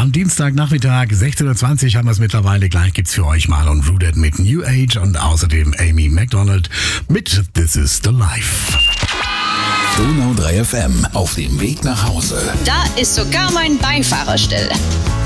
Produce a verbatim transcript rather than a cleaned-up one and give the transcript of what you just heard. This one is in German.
Am Dienstagnachmittag, sechzehn Uhr zwanzig haben wir es mittlerweile. Gleich gibt's für euch Marlon Rudert mit New Age und außerdem Amy McDonald mit This Is The Life. Donau drei F M auf dem Weg nach Hause. Da ist sogar mein Beifahrer still.